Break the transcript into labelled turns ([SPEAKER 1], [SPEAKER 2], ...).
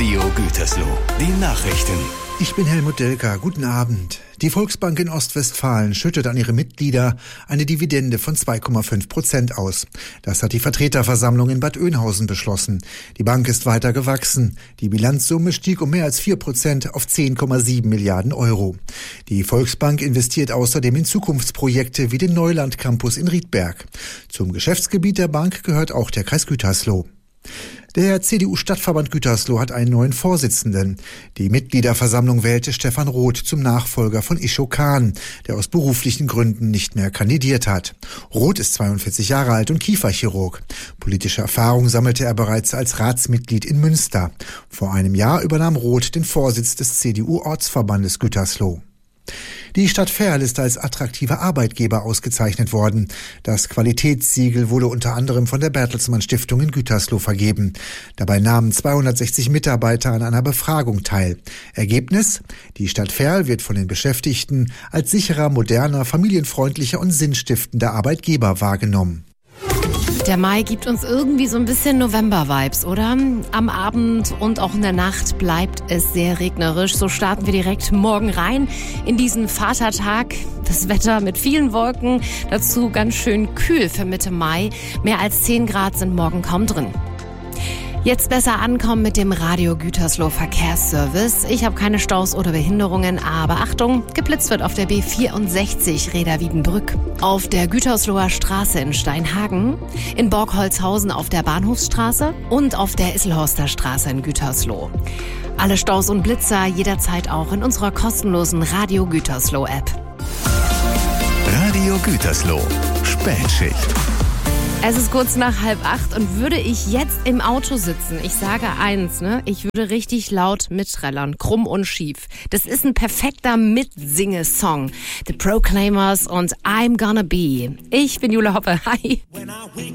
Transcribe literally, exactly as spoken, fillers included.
[SPEAKER 1] Radio Gütersloh. Die Nachrichten.
[SPEAKER 2] Ich bin Helmut Delka. Guten Abend. Die Volksbank in Ostwestfalen schüttet an ihre Mitglieder eine Dividende von zwei Komma fünf Prozent aus. Das hat die Vertreterversammlung in Bad Oeynhausen beschlossen. Die Bank ist weiter gewachsen. Die Bilanzsumme stieg um mehr als vier Prozent auf zehn Komma sieben Milliarden Euro. Die Volksbank investiert außerdem in Zukunftsprojekte wie den Neuland Campus in Riedberg. Zum Geschäftsgebiet der Bank gehört auch der Kreis Gütersloh. Der C D U-Stadtverband Gütersloh hat einen neuen Vorsitzenden. Die Mitgliederversammlung wählte Stefan Roth zum Nachfolger von Ischo Kahn, der aus beruflichen Gründen nicht mehr kandidiert hat. Roth ist zweiundvierzig Jahre alt und Kieferchirurg. Politische Erfahrung sammelte er bereits als Ratsmitglied in Münster. Vor einem Jahr übernahm Roth den Vorsitz des C D U-Ortsverbandes Gütersloh. Die Stadt Verl ist als attraktiver Arbeitgeber ausgezeichnet worden. Das Qualitätssiegel wurde unter anderem von der Bertelsmann Stiftung in Gütersloh vergeben. Dabei nahmen zweihundertsechzig Mitarbeiter an einer Befragung teil. Ergebnis: Die Stadt Verl wird von den Beschäftigten als sicherer, moderner, familienfreundlicher und sinnstiftender Arbeitgeber wahrgenommen.
[SPEAKER 3] Der Mai gibt uns irgendwie so ein bisschen November-Vibes, oder? Am Abend und auch in der Nacht bleibt es sehr regnerisch. So starten wir direkt morgen rein in diesen Vatertag. Das Wetter mit vielen Wolken, dazu ganz schön kühl für Mitte Mai. Mehr als zehn Grad sind morgen kaum drin. Jetzt besser ankommen mit dem Radio Gütersloh Verkehrsservice. Ich habe keine Staus oder Behinderungen, aber Achtung, geblitzt wird auf der B vierundsechzig Reda-Wiedenbrück, auf der Gütersloher Straße in Steinhagen, in Borgholzhausen auf der Bahnhofsstraße und auf der Isselhorster Straße in Gütersloh. Alle Staus und Blitzer jederzeit auch in unserer kostenlosen Radio Gütersloh App.
[SPEAKER 1] Radio Gütersloh. Spätschicht.
[SPEAKER 3] Es ist kurz nach halb acht und würde ich jetzt im Auto sitzen, ich sage eins, ne, ich würde richtig laut mitträllern, krumm und schief. Das ist ein perfekter Mitsinge-Song. The Proclaimers und I'm Gonna Be. Ich bin Jule Hoppe. Hi.